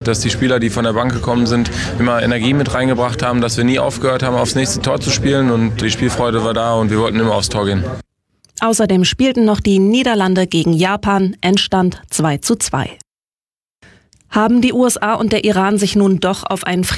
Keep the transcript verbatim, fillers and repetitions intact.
dass die Spieler, die von der Bank gekommen sind, immer Energie mit reingebracht haben, dass wir nie aufgehört haben, aufs nächste Tor zu spielen und die Spielfreude war da und wir wollten immer aufs Tor gehen. Außerdem spielten noch die Niederlande gegen Japan, Endstand zwei zu zwei. Haben die U S A und der Iran sich nun doch auf einen Frieden